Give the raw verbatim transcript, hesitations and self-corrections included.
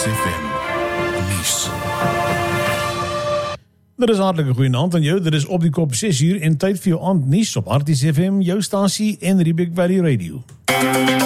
Arties F M nuus. Dit is hartelike goeie aand aan jou. Dit is op die kop ses uur en tyd vir jou aandnuus op Arties F M, jou stasie en Riebeek Valley Radio.